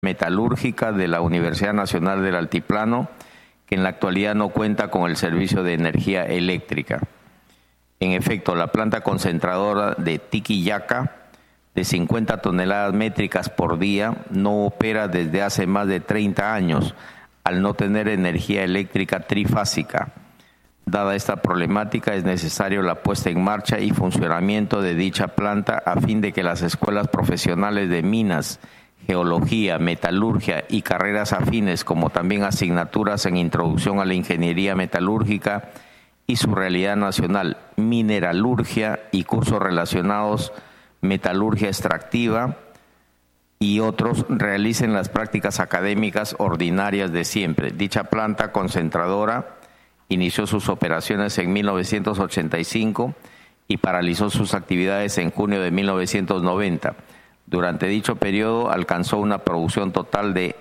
Metalúrgica de la Universidad Nacional del Altiplano, que en la actualidad no cuenta con el servicio de energía eléctrica. En efecto, la planta concentradora de Tiquillaca, de 50 toneladas métricas por día, no opera desde hace más de 30 años, al no tener energía eléctrica trifásica. Dada esta problemática, es necesario la puesta en marcha y funcionamiento de dicha planta a fin de que las escuelas profesionales de minas, geología, metalurgia y carreras afines, como también asignaturas en introducción a la ingeniería metalúrgica y su realidad nacional, mineralurgia y cursos relacionados, metalurgia extractiva y otros, realicen las prácticas académicas ordinarias de siempre. Dicha planta concentradora inició sus operaciones en 1985 y paralizó sus actividades en junio de 1990. Durante dicho periodo alcanzó una producción total de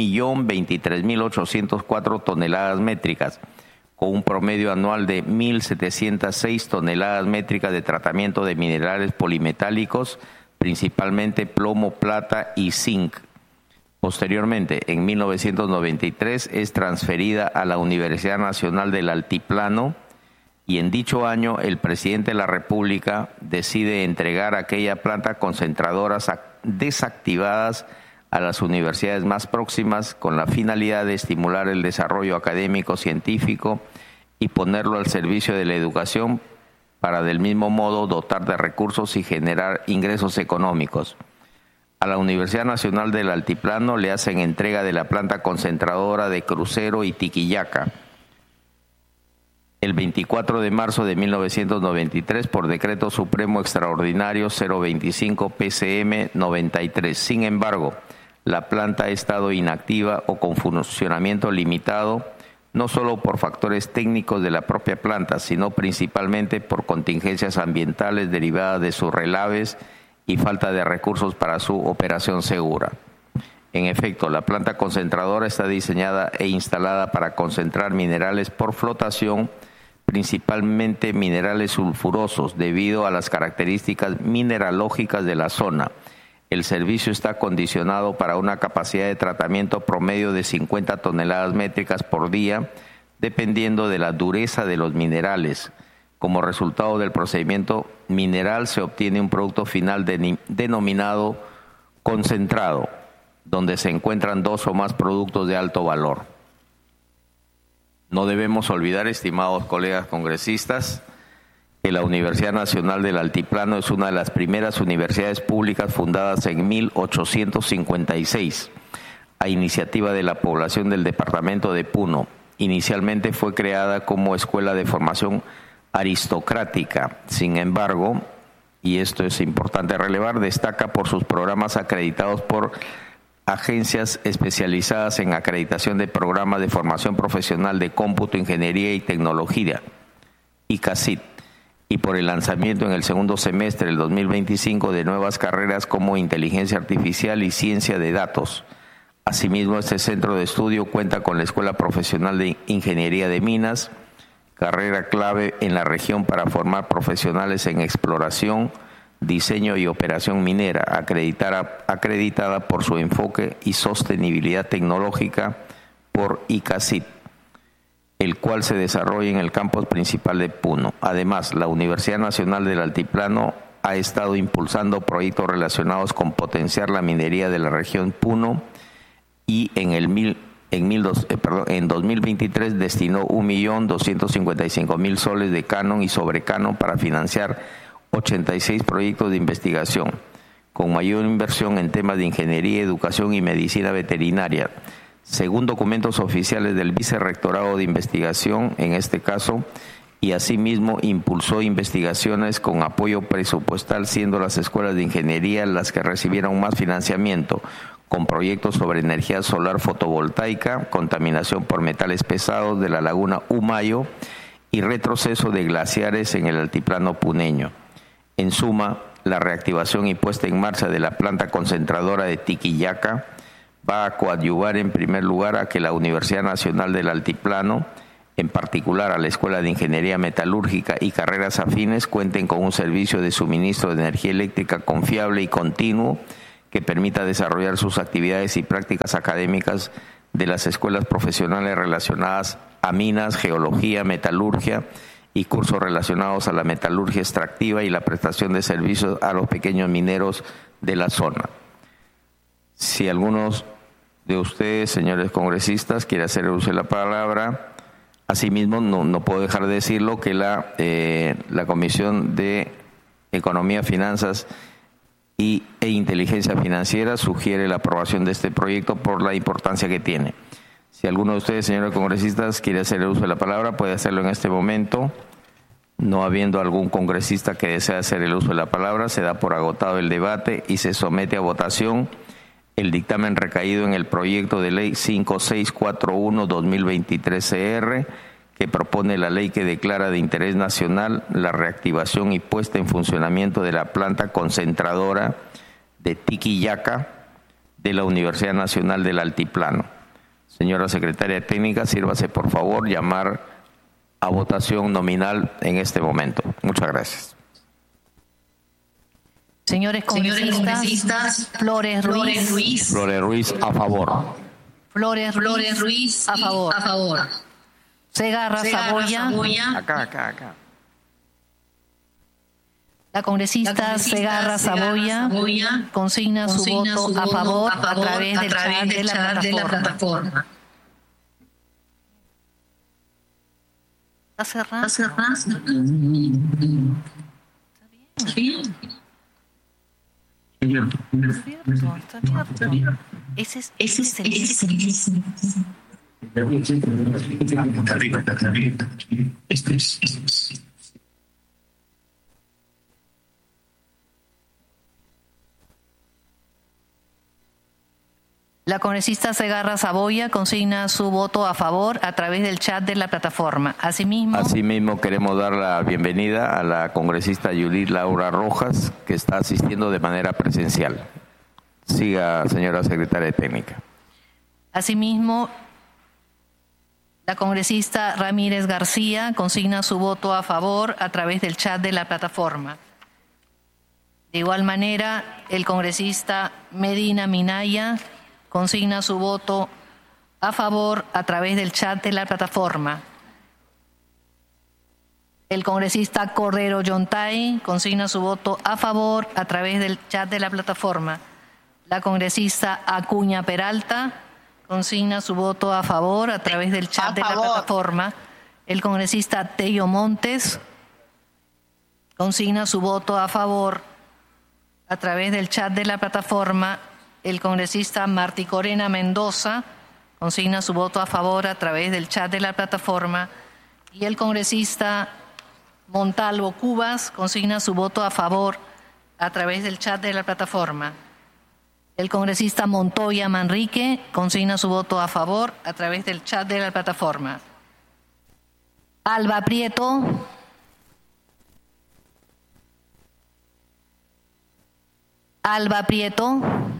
1.023.804 toneladas métricas, con un promedio anual de 1.706 toneladas métricas de tratamiento de minerales polimetálicos, principalmente plomo, plata y zinc. Posteriormente, en 1993, es transferida a la Universidad Nacional del Altiplano y en dicho año el presidente de la República decide entregar aquella planta concentradoras desactivadas a las universidades más próximas con la finalidad de estimular el desarrollo académico científico y ponerlo al servicio de la educación para del mismo modo dotar de recursos y generar ingresos económicos. A la Universidad Nacional del Altiplano le hacen entrega de la planta concentradora de Crucero y Tiquillaca el 24 de marzo de 1993 por Decreto Supremo Extraordinario 025 PCM 93. Sin embargo, la planta ha estado inactiva o con funcionamiento limitado, no solo por factores técnicos de la propia planta, sino principalmente por contingencias ambientales derivadas de sus relaves y falta de recursos para su operación segura. En efecto, la planta concentradora está diseñada e instalada para concentrar minerales por flotación, principalmente minerales sulfurosos, debido a las características mineralógicas de la zona. El servicio está condicionado para una capacidad de tratamiento promedio de 50 toneladas métricas por día, dependiendo de la dureza de los minerales. Como resultado del procedimiento mineral se obtiene un producto final denominado concentrado, donde se encuentran dos o más productos de alto valor. No debemos olvidar, estimados colegas congresistas, que la Universidad Nacional del Altiplano es una de las primeras universidades públicas fundadas en 1856, a iniciativa de la población del departamento de Puno. Inicialmente fue creada como escuela de formación aristocrática. Sin embargo, y esto es importante relevar, destaca por sus programas acreditados por agencias especializadas en acreditación de programas de formación profesional de cómputo, ingeniería y tecnología, ICACIT, y por el lanzamiento en el segundo semestre del 2025 de nuevas carreras como inteligencia artificial y ciencia de datos. Asimismo, este centro de estudio cuenta con la Escuela Profesional de Ingeniería de Minas, carrera clave en la región para formar profesionales en exploración, diseño y operación minera, acreditada por su enfoque y sostenibilidad tecnológica por ICACIT, el cual se desarrolla en el campus principal de Puno. Además, la Universidad Nacional del Altiplano ha estado impulsando proyectos relacionados con potenciar la minería de la región Puno y en 2023 destinó 1.255.000 soles de canon y sobrecanon para financiar 86 proyectos de investigación, con mayor inversión en temas de ingeniería, educación y medicina veterinaria. Según documentos oficiales del Vicerrectorado de Investigación, en este caso, y asimismo impulsó investigaciones con apoyo presupuestal, siendo las escuelas de ingeniería las que recibieron más financiamiento, con proyectos sobre energía solar fotovoltaica, contaminación por metales pesados de la laguna Humayo y retroceso de glaciares en el altiplano puneño. En suma, la reactivación y puesta en marcha de la planta concentradora de Tiquillaca va a coadyuvar en primer lugar a que la Universidad Nacional del Altiplano, en particular a la Escuela de Ingeniería Metalúrgica y carreras afines, cuenten con un servicio de suministro de energía eléctrica confiable y continuo que permita desarrollar sus actividades y prácticas académicas de las escuelas profesionales relacionadas a minas, geología, metalurgia y cursos relacionados a la metalurgia extractiva y la prestación de servicios a los pequeños mineros de la zona. Si algunos de ustedes, señores congresistas, quiere hacer uso de la palabra, asimismo no puedo dejar de decirlo que la Comisión de Economía, Finanzas e Inteligencia Financiera sugiere la aprobación de este proyecto por la importancia que tiene. Si alguno de ustedes, señores congresistas, quiere hacer el uso de la palabra, puede hacerlo en este momento. No habiendo algún congresista que desee hacer el uso de la palabra, se da por agotado el debate y se somete a votación el dictamen recaído en el proyecto de ley 5641-2023 CR, que propone la ley que declara de interés nacional la reactivación y puesta en funcionamiento de la planta concentradora de Tiquiyaca de la Universidad Nacional del Altiplano. Señora Secretaria Técnica, sírvase por favor llamar a votación nominal en este momento. Muchas gracias. Señores congresistas, Flores Ruiz. Flores Ruiz, a favor. Flores Ruiz, a favor. Segarra Saboya. Acá. La congresista Segarra Saboya consigna su voto a favor a través del chat de la plataforma. ¿Está cerrado? ¿Está bien? Está abierto. Ese es el La congresista Segarra Saboya consigna su voto a favor a través del chat de la plataforma. Asimismo, queremos dar la bienvenida a la congresista Judith Laura Rojas, que está asistiendo de manera presencial. Siga, señora secretaria técnica. Asimismo, la congresista Ramírez García consigna su voto a favor a través del chat de la plataforma. De igual manera, el congresista Medina Minaya consigna su voto a favor a través del chat de la plataforma. El congresista Cordero Yontay consigna su voto a favor a través del chat de la plataforma. La congresista Acuña Peralta consigna su voto a favor a través del chat de la plataforma. El congresista Tello Montes consigna su voto a favor a través del chat de la plataforma. El congresista Martí Corena Mendoza consigna su voto a favor a través del chat de la plataforma. Y el congresista Montalvo Cubas consigna su voto a favor a través del chat de la plataforma. El congresista Montoya Manrique consigna su voto a favor a través del chat de la plataforma. Alba Prieto. Alba Prieto.